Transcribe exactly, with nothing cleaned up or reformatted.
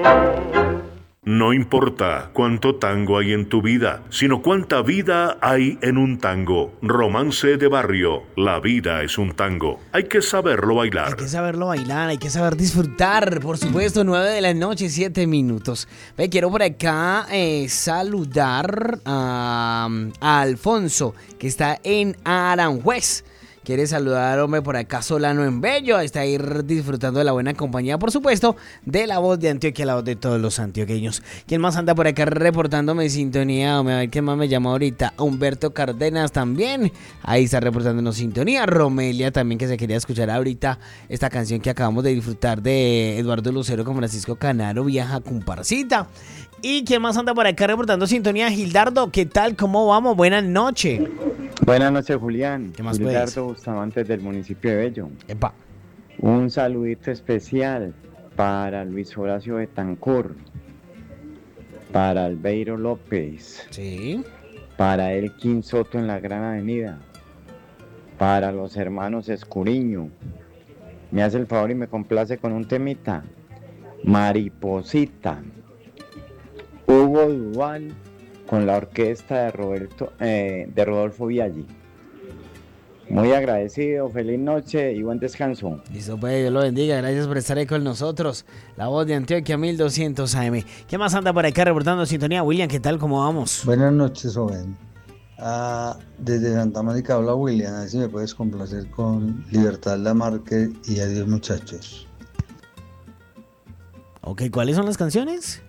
No importa cuánto tango hay en tu vida, sino cuánta vida hay en un tango. Romance de Barrio. La vida es un tango. Hay que saberlo bailar. Hay que saberlo bailar, hay que saber disfrutar. Por supuesto, nueve de la noche, siete minutos. Ve, quiero por acá eh, saludar a, a Alfonso, que está en Aranjuez. Quiere saludar, hombre, por acá Solano en Bello. Está ahí disfrutando de la buena compañía, por supuesto, de la voz de Antioquia, la voz de todos los antioqueños. ¿Quién más anda por acá reportándome en sintonía? Hombre, a ver quién más me llama ahorita. Humberto Cárdenas también. Ahí está reportándonos sintonía. Romelia también, que se quería escuchar ahorita esta canción que acabamos de disfrutar de Eduardo Lucero con Francisco Canaro, Viaja Comparsita. ¿Y quién más anda por acá reportando sintonía? Gildardo, ¿qué tal? ¿Cómo vamos? Buenas noches. Buenas noches, Julián. ¿Qué más Gildardo Bustamante del municipio de Bello. Epa. Un saludito especial para Luis Horacio Betancur, para Albeiro López, Sí. para Elkin Soto en la Gran Avenida, para los hermanos Escuriño. Me hace el favor y me complace con un temita. Mariposita. Hugo Duval con la orquesta de, Roberto, eh, de Rodolfo Viaggi. Muy agradecido, feliz noche y buen descanso. Listo, pues, Dios lo bendiga. Gracias por estar ahí con nosotros. La voz de Antioquia mil doscientos A M. ¿Qué más anda por acá reportando sintonía? William, ¿qué tal? ¿Cómo vamos? Buenas noches, joven. Ah, desde Santa Mónica habla William. A ver si me puedes complacer con Libertad Lamarque y Adiós, muchachos. Ok, ¿cuáles son las canciones?